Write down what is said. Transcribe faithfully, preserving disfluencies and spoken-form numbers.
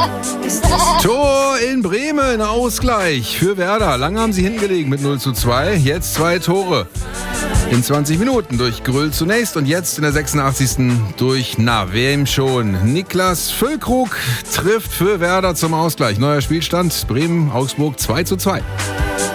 Tor in Bremen, Ausgleich für Werder. Lange haben sie hingelegen mit null zu zwei. Jetzt zwei Tore in zwanzig Minuten durch Grüll zunächst und jetzt in der sechsundachtzigsten durch, na, wem schon? Niklas Füllkrug trifft für Werder zum Ausgleich. Neuer Spielstand, Bremen-Augsburg zwei zu zwei.